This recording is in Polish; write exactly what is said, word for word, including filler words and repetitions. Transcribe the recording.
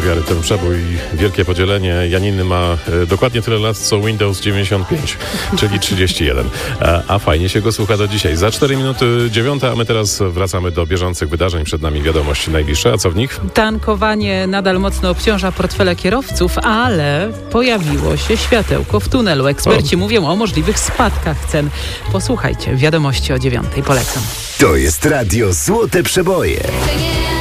wiary ten przebój, wielkie podzielenie. Janiny ma e, dokładnie tyle lat, co Windows dziewięćdziesiąt pięć, czyli trzydzieści jeden. A, a fajnie się go słucha do dzisiaj. Za cztery minuty dziewiąta, a my teraz wracamy do bieżących wydarzeń. Przed nami wiadomości najbliższe. A co w nich? Tankowanie nadal mocno obciąża portfele kierowców, ale pojawiło się światełko w tunelu. Eksperci o. mówią o możliwych spadkach cen. Posłuchajcie, wiadomości o dziewiątej. Polecam. To jest radio Złote Przeboje.